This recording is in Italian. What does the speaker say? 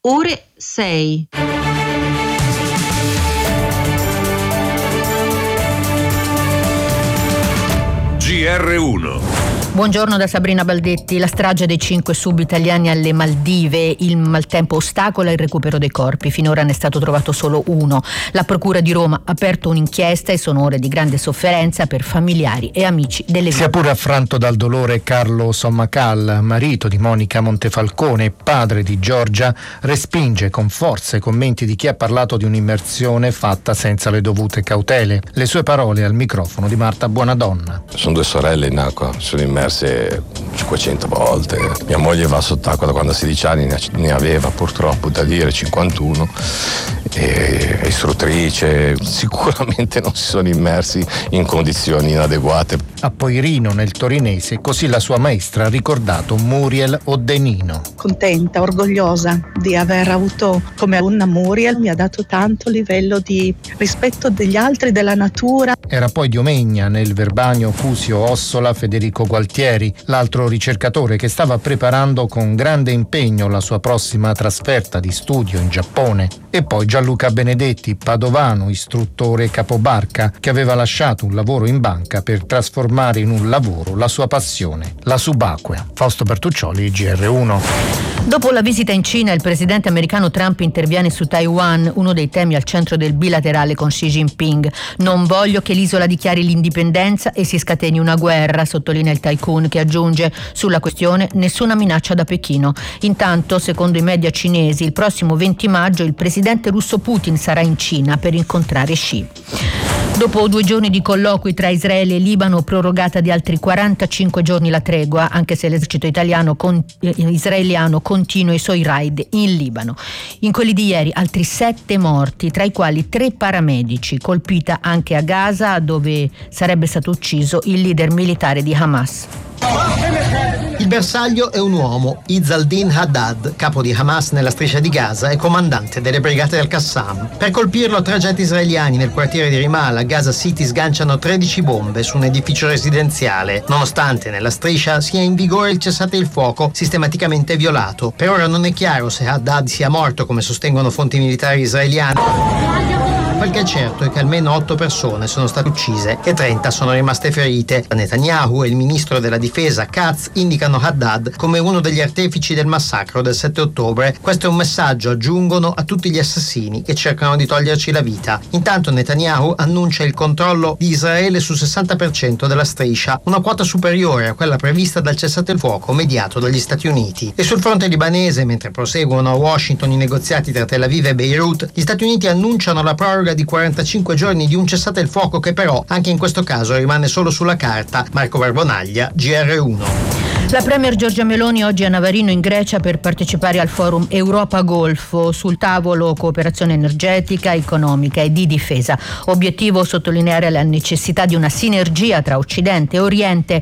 ore 6. GR1. Buongiorno da Sabrina Baldetti. La strage dei 5 sub-italiani alle Maldive. Il maltempo ostacola il recupero dei corpi. Finora ne è stato trovato solo uno. La Procura di Roma ha aperto un'inchiesta e sono ore di grande sofferenza per familiari e amici delle vittime. Sia pure affranto dal dolore, Carlo Sommacal, marito di Monica Montefalcone e padre di Giorgia, respinge con forza i commenti di chi ha parlato di un'immersione fatta senza le dovute cautele. Le sue parole al microfono di Marta Buonadonna. Sono 2 sorelle in acqua, sono immerse 500 volte. Mia moglie va sott'acqua da quando ha 16 anni, ne aveva purtroppo da dire 51, è istruttrice, sicuramente non si sono immersi in condizioni inadeguate. A Poirino, nel torinese, così la sua maestra ha ricordato Muriel Oddenino. Contenta, orgogliosa di aver avuto come una Muriel, mi ha dato tanto livello di rispetto degli altri, della natura. Era poi di Omegna, nel Verbanio Cusio Ossola, Federico Gualtieri, l'altro ricercatore che stava preparando con grande impegno la sua prossima trasferta di studio in Giappone. E poi Gianluca Benedetti, padovano, istruttore capobarca, che aveva lasciato un lavoro in banca per trasformare in un lavoro la sua passione, la subacquea. Fausto Bertuccioli, GR1. Dopo la visita in Cina, il presidente americano Trump interviene su Taiwan, uno dei temi al centro del bilaterale con Xi Jinping. Non voglio che l'isola dichiari l'indipendenza e si scateni una guerra, sottolinea il tycoon, che aggiunge: sulla questione nessuna minaccia da Pechino. Intanto, secondo i media cinesi, il prossimo 20 maggio il presidente russo Putin sarà in Cina per incontrare Xi. Dopo 2 giorni di colloqui tra Israele e Libano, prorogata di altri 45 giorni la tregua, anche se l'esercito israeliano continua i suoi raid in Libano. In quelli di ieri altri 7 morti, tra i quali 3 paramedici, colpita anche a Gaza, dove sarebbe stato ucciso il leader militare di Hamas. Il bersaglio è un uomo, Izzaldin Haddad, capo di Hamas nella striscia di Gaza e comandante delle brigate del Qassam. Per colpirlo, 3 jet israeliani nel quartiere di Ramallah, Gaza City, sganciano 13 bombe su un edificio residenziale, nonostante nella striscia sia in vigore il cessate il fuoco sistematicamente violato. Per ora non è chiaro se Haddad sia morto, come sostengono fonti militari israeliane. Quel che è certo è che almeno 8 persone sono state uccise e 30 sono rimaste ferite. Netanyahu e il ministro della difesa Katz indicano Haddad come uno degli artefici del massacro del 7 ottobre. Questo è un messaggio, aggiungono, a tutti gli assassini che cercano di toglierci la vita. Intanto Netanyahu annuncia il controllo di Israele sul 60% della striscia, una quota superiore a quella prevista dal cessate il fuoco mediato dagli Stati Uniti. E sul fronte libanese, mentre proseguono a Washington i negoziati tra Tel Aviv e Beirut, gli Stati Uniti annunciano la proroga di 45 giorni di un cessate il fuoco che però anche in questo caso rimane solo sulla carta. Marco Barbonaglia, GR1. La premier Giorgia Meloni oggi a Navarino in Grecia per partecipare al forum Europa-Golfo, sul tavolo cooperazione energetica, economica e di difesa. Obiettivo sottolineare la necessità di una sinergia tra Occidente e Oriente